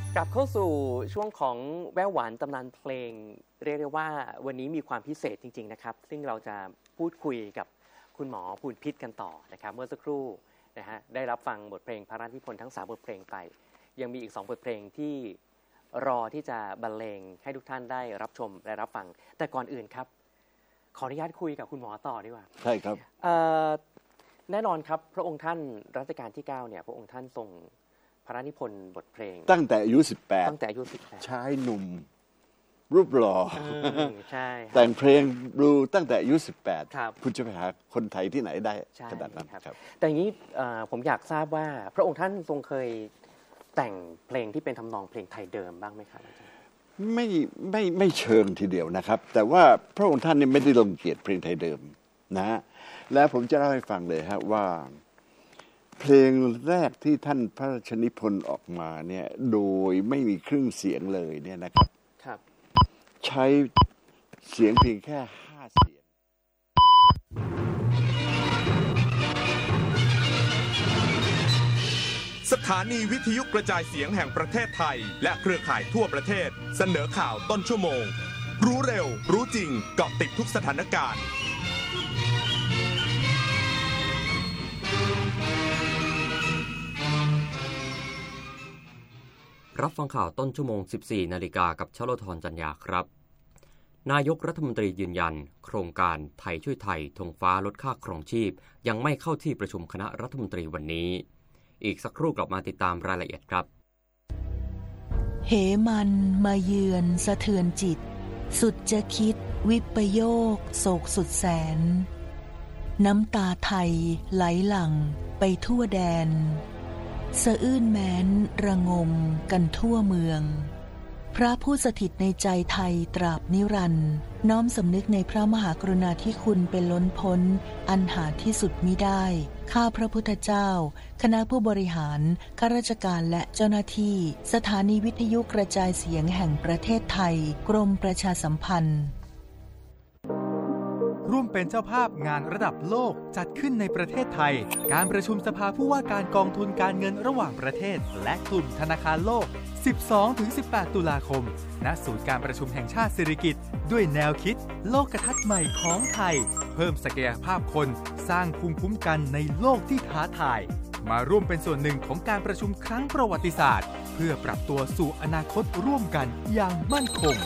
กลับเข้าสู่ช่วงของแว่วหวานตำนานเพลงเรียกได้ว่าวันนี้มีความพิเศษจริงๆนะครับซึ่งเราจะพูดคุยกับคุณหมอภูลพิษกันต่อนะครับเมื่อสักครู่นะฮะได้รับฟังบทเพลงพระราชนิพนธ์ทั้ง3บทเพลงไปยังมีอีก2บทเพลงที่รอที่จะบรรเลงให้ทุกท่านได้รับชมและรับฟังแต่ก่อนอื่นครับขออนุญาตคุยกับคุณหมอต่อดีกว่าใช่ครับแน่นอนครับพระองค์ท่านรัชกาลที่9เนี่ยพระองค์ท่านทรงพระราชนิพนธ์บทเพลงตั้งแต่อายุ18 ตั้งแต่อายุ18 ชายหนุ่มรูปหล่อใช่แต่งเพลงบลูตั้งแต่อายุ 18 คุณจะไปหาคนไทยที่ไหนได้ขนาดนั้นครับแต่อย่างนี้ผมอยากทราบว่าพระองค์ท่านทรงเคยแต่งเพลงที่เป็นทำนองเพลงไทยเดิมบ้างไหมครับไม่เชิงทีเดียวนะครับแต่ว่าพระองค์ท่านนี่ไม่ได้ลงเกียรติเพลงไทยเดิมนะฮะและผมจะเล่าให้ฟังเลยฮะว่าเพลงแรกที่ท่านพระราชนิพนธ์ออกมาเนี่ยโดยไม่มีเครื่องเสียงเลยเนี่ยนะครับใช้เสียงเพียงแค่5เสียงสถานีวิทยุกระจายเสียงแห่งประเทศไทยและเครือข่ายทั่วประเทศเสนอข่าวต้นชั่วโมงรู้เร็วรู้จริงเกาะติดทุกสถานการณ์รับฟังข่าวต้นชั่วโมง 14 นาฬิกากับชโลธรจันยาครับนายกรัฐมนตรียืนยันโครงการไทยช่วยไทยธงฟ้าลดค่าครองชีพยังไม่เข้าที่ประชุมคณะรัฐมนตรีวันนี้อีกสักครู่กลับมาติดตามรายละเอียดครับเหมันมาเยือนสะเทือนจิตสุดจะคิดวิปโยคโศกสุดแสนน้ำตาไทยไหลหลั่งไปทั่วแดนสะอื้นแม้นระงมกันทั่วเมืองพระผู้สถิตในใจไทยตราบนิรันดร์น้อมสำนึกในพระมหากรุณาธิคุณเป็นล้นพ้นอันหาที่สุดมิได้ข้าพระพุทธเจ้าคณะผู้บริหารข้าราชการและเจ้าหน้าที่สถานีวิทยุกระจายเสียงแห่งประเทศไทยกรมประชาสัมพันธ์ร่วมเป็นเจ้าภาพงานระดับโลกจัดขึ้นในประเทศไทยการประชุมสภาผู้ว่าการกองทุนการเงินระหว่างประเทศและกลุ่มธนาคารโลก 12-18 ตุลาคมณศูนย์การประชุมแห่งชาติสิริกิติ์ด้วยแนวคิดโลกทัศน์ใหม่ของไทยเพิ่มศักยภาพคนสร้างภูมิคุ้มกันในโลกที่ท้าทายมาร่วมเป็นส่วนหนึ่งของการประชุมครั้งประวัติศาสตร์เพื่อปรับตัวสู่อนาคตร่วมกันอย่างมั่นคง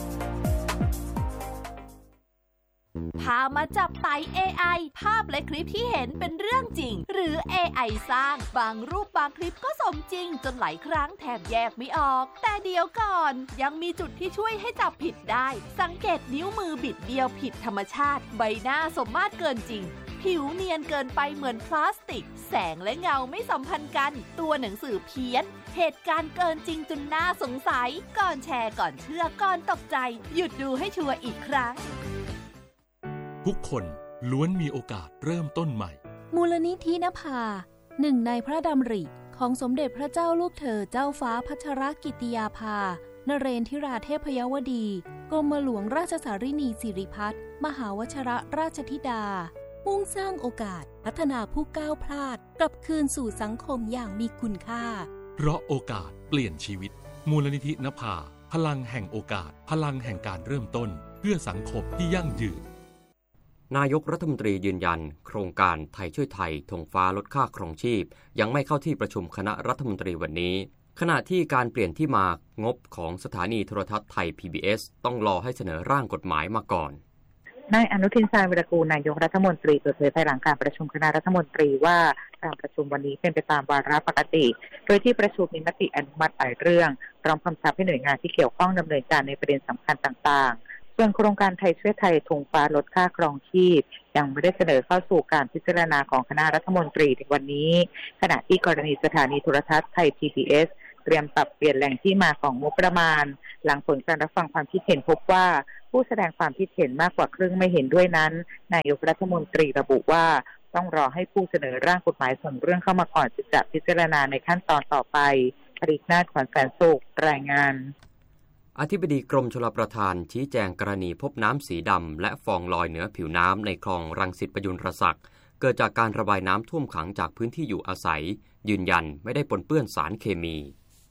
พามาจับไต่ AI ภาพและคลิปที่เห็นเป็นเรื่องจริงหรือ AI สร้างบางรูปบางคลิปก็สมจริงจนหลายครั้งแทบแยกไม่ออกแต่เดี๋ยวก่อนยังมีจุดที่ช่วยให้จับผิดได้สังเกตนิ้วมือบิดเบี้ยวผิดธรรมชาติใบหน้าสมมาตรเกินจริงผิวเนียนเกินไปเหมือนพลาสติกแสงและเงาไม่สัมพันธ์กันตัวหนังสือเพี้ยนเหตุการณ์เกินจริงจนน่าสงสัยก่อนแชร์ก่อนเชื่อก่อนตกใจหยุดดูให้ชัวร์อีกครั้งทุกคนล้วนมีโอกาสเริ่มต้นใหม่มูลนิธินภาหนึ่งในพระดำริของสมเด็จพระเจ้าลูกเธอเจ้าฟ้าพัชรกิติยาภานเรนทิราเทพยวดีกรมหลวงราชสารินีสิริพัฒน์มหาวชิรราชธิดามุ่งสร้างโอกาสพัฒนาผู้ก้าวพลาดกลับคืนสู่สังคมอย่างมีคุณค่าเพราะโอกาสเปลี่ยนชีวิตมูลนิธินภาพลังแห่งโอกาสพลังแห่งการเริ่มต้นเพื่อสังคมที่ยั่งยืนนายกรัฐมนตรียืนยันโครงการไทยช่วยไทยธงฟ้าลดค่าครองชีพยังไม่เข้าที่ประชุมคณะรัฐมนตรีวันนี้ขณะที่การเปลี่ยนที่มางบของสถานีโทรทัศน์ไทย PBS ต้องรอให้เสนอร่างกฎหมายมาก่อนนายอนุทิน ชาญวิรากูลนายกรัฐมนตรีเปิดเผยภายหลังการประชุมคณะรัฐมนตรีว่าการประชุมวันนี้เป็นไปตามวาระปกติโดยที่ประชุมมีมติอนุมัติหลายเรื่องพร้อมกำชับให้หน่วยงานที่เกี่ยวข้องดำเนินการในประเด็นสำคัญต่างๆส่วนโครงการไทยช่วยไทยธงฟ้าลดค่าครองชีพยังไม่ได้เสนอเข้าสู่การพิจารณาของคณะรัฐมนตรีในวันนี้ขณะที่กรณีสถานีโทรทัศน์ไทย PBS เตรียมปรับเปลี่ยนแหล่งที่มาของงบประมาณหลังผลการรับฟังความคิดเห็นพบว่าผู้แสดงความคิดเห็นมากกว่าครึ่งไม่เห็นด้วยนั้นนายกรัฐมนตรีระบุว่าต้องรอให้ผู้เสนอร่างกฎหมายส่งเรื่องเข้ามาก่อนจะพิจารณาในขั้นตอนต่อไปปรินาถ ขวัญแสนสุขรายงานอธิบดีกรมชลประทานชี้แจงกรณีพบน้ำสีดำและฟองลอยเหนือผิวน้ำในคลองรังสิตประยุรศักดิ์เกิดจากการระบายน้ำท่วมขังจากพื้นที่อยู่อาศัยยืนยันไม่ได้ปนเปื้อนสารเคมี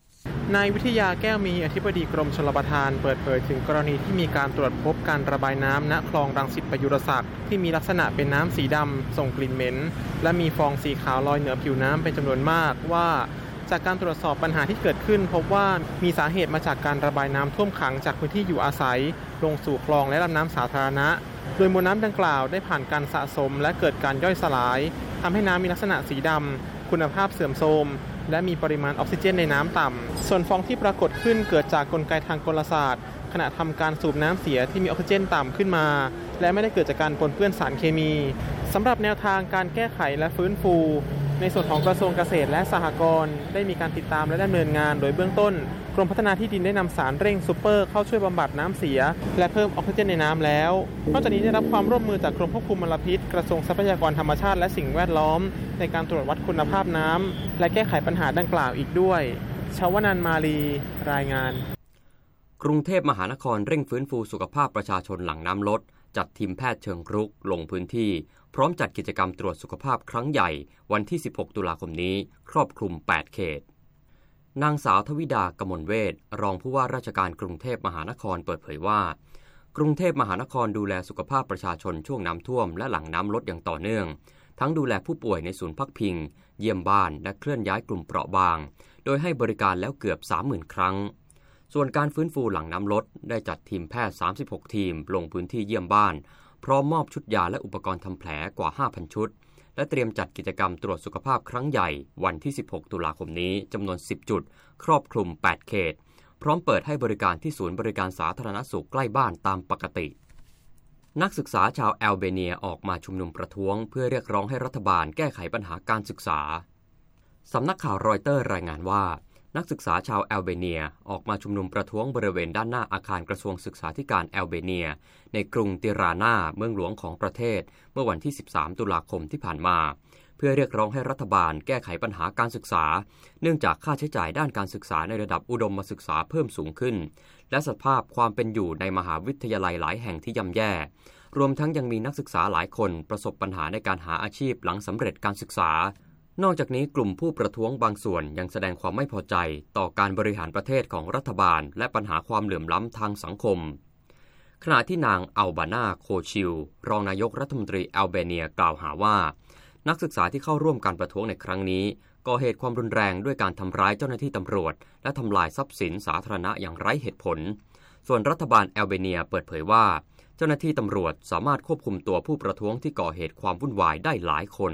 นายวิทยาแก้วมีอธิบดีกรมชลประทานเปิดเผยถึงกรณีที่มีการตรวจพบการระบายน้ำณคลองรังสิตประยุรศักดิ์ที่มีลักษณะเป็นน้ำสีดำส่งกลิ่นเหม็นและมีฟองสีขาวลอยเหนือผิวน้ำเป็นจำนวนมากว่าจากการตรวจสอบปัญหาที่เกิดขึ้นพบว่ามีสาเหตุมาจากการระบายน้ำท่วมขังจากพื้นที่อยู่อาศัยลงสู่คลองและลำน้ำสาธารณะโดยมวลน้ำดังกล่าวได้ผ่านการสะสมและเกิดการย่อยสลายทำให้น้ำมีลักษณะสีดำคุณภาพเสื่อมโทรมและมีปริมาณออกซิเจนในน้ำต่ำส่วนฟองที่ปรากฏขึ้นเกิดจากกลไกทางกลศาสตร์ขณะทำการสูบน้ำเสียที่มีออกซิเจนต่ำขึ้นมาและไม่ได้เกิดจากการปนเปื้อนสารเคมีสำหรับแนวทางการแก้ไขและฟื้นฟูในส่วนของกระทรวงเกษตรและสหกรณ์ได้มีการติดตามและดำเนินงานโดยเบื้องต้นกรมพัฒนาที่ดินได้นำสารเร่งซูเปอร์เข้าช่วยบำบัดน้ำเสียและเพิ่มออกซิเจนในน้ำแล้วนอกจากนี้ได้รับความร่วมมือจากกรมควบคุมมลพิษกระทรวงทรัพยากรธรรมชาติและสิ่งแวดล้อมในการตรวจวัดคุณภาพน้ำและแก้ไขปัญหาดังกล่าวอีกด้วยชวนันท์มาลีรายงานกรุงเทพมหานครเร่งฟื้นฟูสุขภาพประชาชนหลังน้ำลดจัดทีมแพทย์เชิงรุกลงพื้นที่พร้อมจัดกิจกรรมตรวจสุขภาพครั้งใหญ่วันที่ 16 ตุลาคมนี้ครอบคลุม 8 เขตนางสาวทวิดากมลเวชรองผู้ว่าราชการกรุงเทพมหานครเปิดเผยว่ากรุงเทพมหานครดูแลสุขภาพประชาชนช่วงน้ำท่วมและหลังน้ำลดอย่างต่อเนื่องทั้งดูแลผู้ป่วยในศูนย์พักพิงเยี่ยมบ้านและเคลื่อนย้ายกลุ่มเปราะบางโดยให้บริการแล้วเกือบ 30,000 ครั้งส่วนการฟื้นฟูหลังน้ำลดได้จัดทีมแพทย์ 36 ทีมลงพื้นที่เยี่ยมบ้านพร้อมมอบชุดยาและอุปกรณ์ทำแผลกว่า 5,000 ชุดและเตรียมจัดกิจกรรมตรวจสุขภาพครั้งใหญ่วันที่ 16 ตุลาคมนี้จำนวน 10 จุดครอบคลุม 8 เขตพร้อมเปิดให้บริการที่ศูนย์บริการสาธารณสุขใกล้บ้านตามปกตินักศึกษาชาวแอลเบเนียออกมาชุมนุมประท้วงเพื่อเรียกร้องให้รัฐบาลแก้ไขปัญหาการศึกษาสำนักข่าวรอยเตอร์รายงานว่านักศึกษาชาวแอลเบเนียออกมาชุมนุมประท้วงบริเวณด้านหน้าอาคารกระทรวงศึกษาธิการแอลเบเนียในกรุงติรานาเมืองหลวงของประเทศเมื่อวันที่ 13 ตุลาคมที่ผ่านมาเพื่อเรียกร้องให้รัฐบาลแก้ไขปัญหาการศึกษาเนื่องจากค่าใช้จ่ายด้านการศึกษาในระดับอุดมศึกษาเพิ่มสูงขึ้นและสภาพความเป็นอยู่ในมหาวิทยาลัยหลายแห่งที่ย่ำแย่รวมทั้งยังมีนักศึกษาหลายคนประสบปัญหาในการหาอาชีพหลังสำเร็จการศึกษานอกจากนี้กลุ่มผู้ประท้วงบางส่วนยังแสดงความไม่พอใจต่อการบริหารประเทศของรัฐบาลและปัญหาความเหลื่อมล้ำทางสังคมขณะที่นางอัลบานาโคชิลรองนายกรัฐมนตรีแอลเบเนียกล่าวหาว่านักศึกษาที่เข้าร่วมการประท้วงในครั้งนี้ก่อเหตุความรุนแรงด้วยการทำร้ายเจ้าหน้าที่ตำรวจและทำลายทรัพย์สินสาธารณะอย่างไร้เหตุผลส่วนรัฐบาลแอลเบเนียเปิดเผยว่าเจ้าหน้าที่ตำรวจสามารถควบคุมตัวผู้ประท้วงที่ก่อเหตุความวุ่นวายได้หลายคน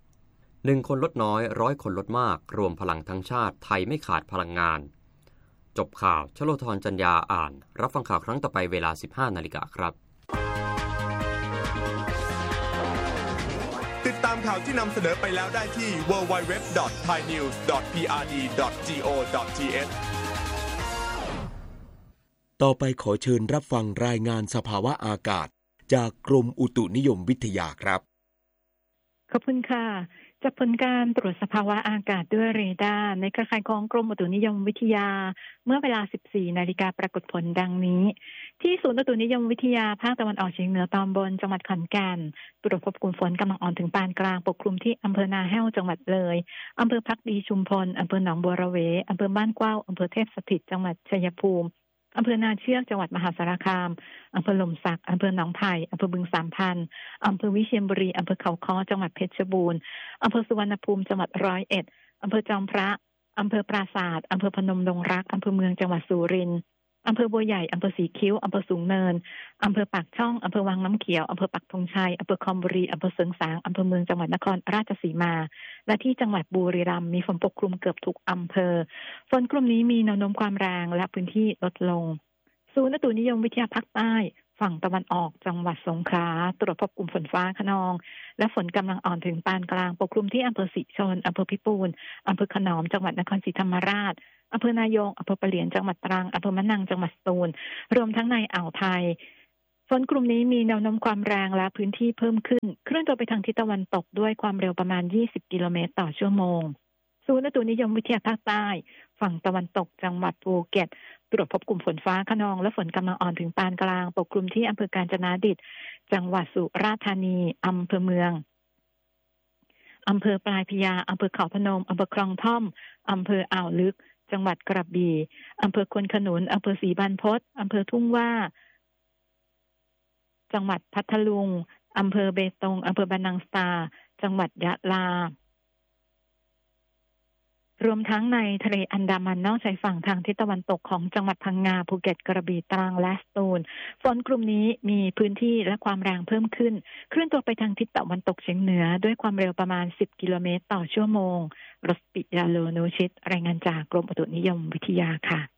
1 คนลดน้อย100 คนลดมากรวมพลังทั้งชาติไทยไม่ขาดพลังงานจบข่าวชโลธรจัญญาอ่านรับฟังข่าวครั้งต่อไปเวลา 15 นาฬิกาครับติดตามข่าวที่นำเสนอไปแล้วได้ที่ www.thainews.prd.go.th ต่อไปขอเชิญรับฟังรายงานสภาวะอากาศจากกรมอุตุนิยมวิทยาครับขอบคุณค่ะจากผลการตรวจสภาวะอากาศด้วยเรดาร์ในเครือข่ายของกรมอุตุนิยมวิทยาเมื่อเวลา 14 นาฬิกาปรากฏผลดังนี้ที่ศูนย์อุตุนิยมวิทยาภาคตะวันออกเฉียงเหนือตอนบนจังหวัดขอนแก่นตรวจพบกลุ่มฝนกำลังอ่อนถึงปานกลางปกคลุมที่อำเภอนาแห้วจังหวัดเลยอำเภอภักดีชุมพลอำเภอหนองบัวระเวอำเภอบ้านกว้าวอำเภอเทพสถิตจังหวัดชัยภูมิอำเภอนาเชือกจังหวัดมหาสารคามอำเภอหล่มสักอำเภอหนองไผ่อำเภอบึงสามพันธุ์อำเภอวิเชียรบุรีอำเภอเขาค้อจังหวัดเพชรบูรณ์อำเภอสุวรรณภูมิจังหวัด101อำเภอจอมพระอำเภอปราสาทอำเภอพนมดงรักอำเภอเมืองจังหวัดสุรินทร์อำเภอบัวใหญ่อำเภอสีคิ้วอำเภอสูงเนินอำเภอปากช่องอำเภอวังน้ำเขียวอำเภอปักธงชัยอำเภอคอมบุรีอำเภอเสริงสางอำเภอเมืองจังหวัดนครราชสีมาและที่จังหวัดบุรีรัมย์มีฝนปกคลุมเกือบทุกอำเภอฝนกลุ่มนี้มีแนวโน้มความแรงและพื้นที่ลดลงศูนย์อุตุนิยมวิทยาภาคใต้ฝั่งตะวันออกจังหวัดสงขลาตรวจพบกลุ่มฝนฟ้าคะนองและฝนกำลังอ่อนถึงปานกลางปกคลุมที่อำเภอศรีชนอำเภอพิปูนอำเภอขนอมจังหวัดนครศรีธรรมราชอำเภอนายงอำเภอปะเหลียนจังหวัดตรังอำเภอมะนังจังหวัดสตูลรวมทั้งในอ่าวไทยฝนกลุ่มนี้มีแนวโน้มความแรงและพื้นที่เพิ่มขึ้นเคลื่อนตัวไปทางทิศตะวันตกด้วยความเร็วประมาณ20 กิโลเมตรต่อชั่วโมงศูนย์อุตุนิยมวิทยาภาคใต้ฝั่งตะวันตกจังหวัดภูเก็ตตรวจพบกลุ่มฝนฟ้าคะนองและฝนกำลังอ่อนถึงปานกลางปกคลุมที่อำเภอกาญจนาดิษฐ์จังหวัดสุราษฎร์ธานีอำเภอเมืองอำเภอปลายพญาอำเภอเขาพนมอำเภอคลองท่อมอำเภออ่าวลึกจังหวัดกระบี่อำเภอควนขนุนอำเภอศรีบรรพตอำเภอทุ่งว่าจังหวัดพัทลุงอำเภอเบตงอำเภอบานังสตาจังหวัดยะลารวมทั้งในทะเลอันดามันนอกชายฝั่งทางทิศตะวันตกของจังหวัดพังงาภูเก็ตกระบี่ตรังและสตูลฝนกลุ่มนี้มีพื้นที่และความแรงเพิ่มขึ้นเคลื่อนตัวไปทางทิศตะวันตกเฉียงเหนือด้วยความเร็วประมาณ10กิโลเมตรต่อชั่วโมงรสปิยาโลโนชิตรายงานจากกรมอุตุนิยมวิทยาค่ะ